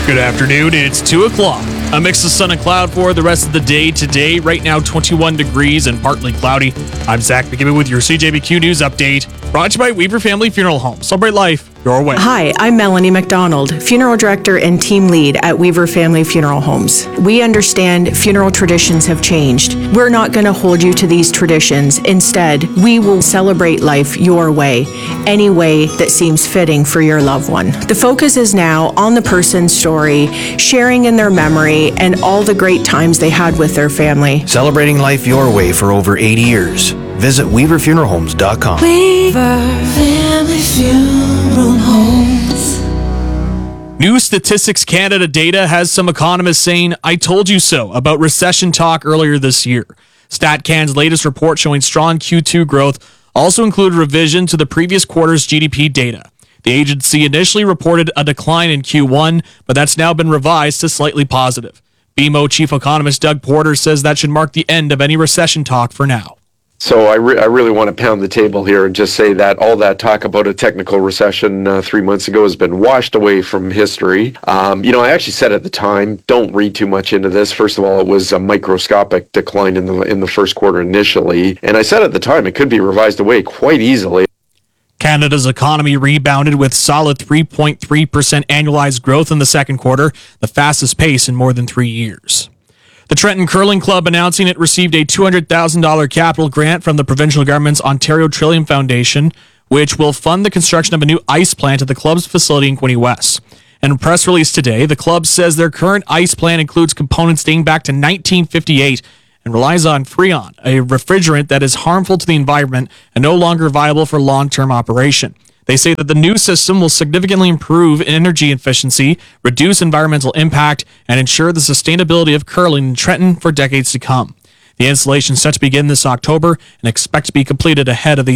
Good afternoon, it's 2 o'clock. A mix of sun and cloud for the rest of the day today. Right now, 21 degrees and partly cloudy. I'm Zach McGibbon with your CJBQ News Update. Brought to you by Weaver Family Funeral Home. Celebrate life your way. Hi, I'm Melanie McDonald, Funeral Director and Team Lead at Weaver Family Funeral Homes. We understand funeral traditions have changed. We're not going to hold you to these traditions. Instead, we will celebrate life your way, any way that seems fitting for your loved one. The focus is now on the person's story, sharing in their memory, and all the great times they had with their family. Celebrating life your way for over 80 years. Visit WeaverFuneralHomes.com. Weaver Family Funeral Homes. New Statistics Canada data has some economists saying, "I told you so," about recession talk earlier this year. StatCan's latest report showing strong Q2 growth also included revision to the previous quarter's GDP data. The agency initially reported a decline in Q1, but that's now been revised to slightly positive. BMO chief economist Doug Porter says that should mark the end of any recession talk for now. So I really want to pound the table here and just say that all that talk about a technical recession 3 months ago has been washed away from history. I actually said at the time, don't read too much into this. First of all, it was a microscopic decline in the first quarter initially. And I said at the time, it could be revised away quite easily. Canada's economy rebounded with solid 3.3% annualized growth in the second quarter, the fastest pace in more than 3 years. The Trenton Curling Club announcing it received a $200,000 capital grant from the provincial government's Ontario Trillium Foundation, which will fund the construction of a new ice plant at the club's facility in Quinte West. In a press release today, the club says their current ice plant includes components dating back to 1958 and relies on Freon, a refrigerant that is harmful to the environment and no longer viable for long-term operation. They say that the new system will significantly improve energy efficiency, reduce environmental impact, and ensure the sustainability of curling in Trenton for decades to come. The installation is set to begin this October and expect to be completed ahead of the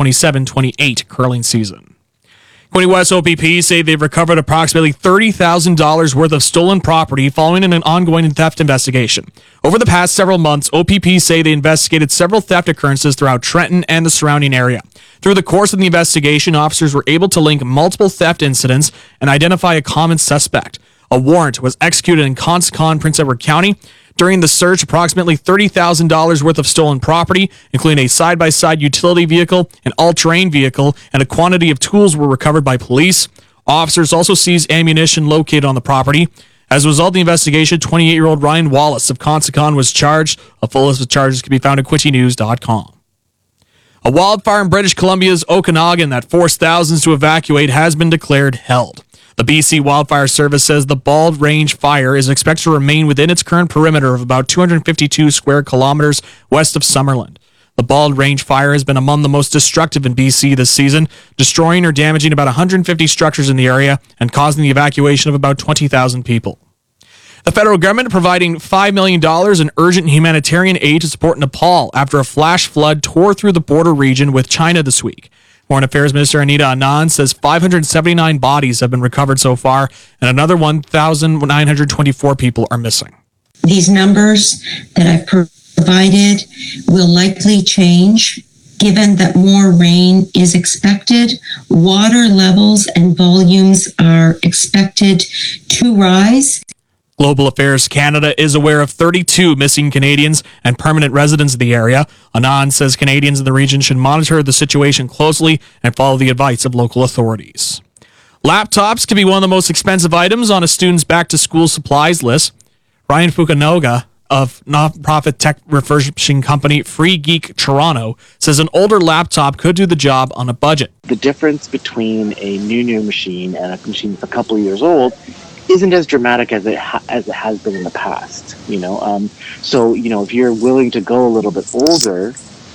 2027-28 curling season. Quinte West OPP say they've recovered approximately $30,000 worth of stolen property following an ongoing theft investigation. Over the past several months, OPP say they investigated several theft occurrences throughout Trenton and the surrounding area. Through the course of the investigation, officers were able to link multiple theft incidents and identify a common suspect. A warrant was executed in Conscon, Prince Edward County. During the search, approximately $30,000 worth of stolen property, including a side-by-side utility vehicle, an all-terrain vehicle, and a quantity of tools were recovered by police. Officers also seized ammunition located on the property. As a result of the investigation, 28-year-old Ryan Wallace of Conscon was charged. A full list of charges can be found at quintenews.com. A wildfire in British Columbia's Okanagan that forced thousands to evacuate has been declared held. The BC Wildfire Service says the Bald Range fire is expected to remain within its current perimeter of about 252 square kilometers west of Summerland. The Bald Range fire has been among the most destructive in BC this season, destroying or damaging about 150 structures in the area and causing the evacuation of about 20,000 people. The federal government providing $5 million in urgent humanitarian aid to support Nepal after a flash flood tore through the border region with China this week. Foreign Affairs Minister Anita Anand says 579 bodies have been recovered so far, and another 1,924 people are missing. These numbers that I've provided will likely change given that more rain is expected. Water levels and volumes are expected to rise. Global Affairs Canada is aware of 32 missing Canadians and permanent residents of the area. Anand says Canadians in the region should monitor the situation closely and follow the advice of local authorities. Laptops can be one of the most expensive items on a student's back-to-school supplies list. Ryan Fukunaga of nonprofit tech refurbishing company Free Geek Toronto says an older laptop could do the job on a budget. The difference between a new machine and a machine that's a couple of years old isn't as dramatic as it has been in the past, So if you're willing to go a little bit older,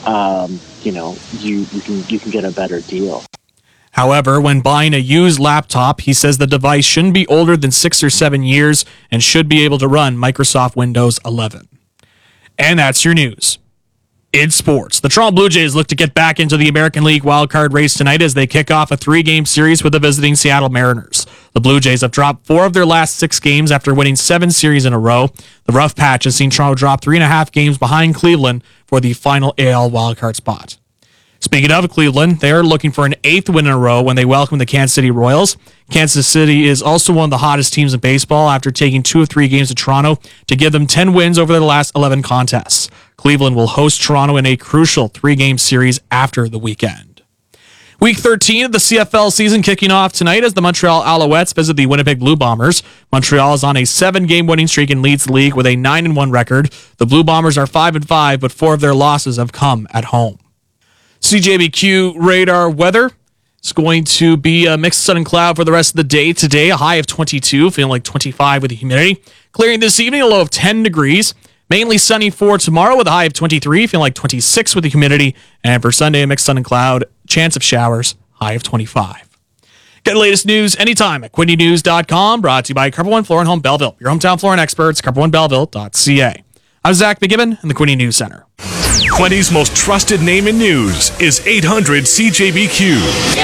you can get a better deal. However, when buying a used laptop, he says the device shouldn't be older than 6 or 7 years and should be able to run Microsoft Windows 11. And that's your news. In sports, the Toronto Blue Jays look to get back into the American League wildcard race tonight as they kick off a 3-game series with the visiting Seattle Mariners. The Blue Jays have dropped 4 of their last 6 games after winning 7 series in a row. The rough patch has seen Toronto drop 3.5 games behind Cleveland for the final AL wildcard spot. Speaking of Cleveland, they're looking for an 8th win in a row when they welcome the Kansas City Royals. Kansas City is also one of the hottest teams in baseball after taking 2 of 3 games to Toronto to give them 10 wins over their last 11 contests. Cleveland will host Toronto in a crucial 3-game series after the weekend. Week 13 of the CFL season kicking off tonight as the Montreal Alouettes visit the Winnipeg Blue Bombers. Montreal is on a 7-game winning streak and leads the league with a 9-1 record. The Blue Bombers are 5-5, but 4 of their losses have come at home. CJBQ radar weather. It's going to be a mixed sun and cloud for the rest of the day today. A high of 22, feeling like 25 with the humidity. Clearing this evening, a low of 10 degrees. Mainly sunny for tomorrow with a high of 23, feeling like 26 with the humidity. And for Sunday, a mixed sun and cloud, chance of showers, high of 25. Get the latest news anytime at QuintyNews.com. Brought to you by Carpet One Floor and Home Belleville. Your hometown flooring experts, carpetoneBelleville.ca. I'm Zach McGibbon in the Quinty News Center. Quinty's most trusted name in news is 800 CJBQ.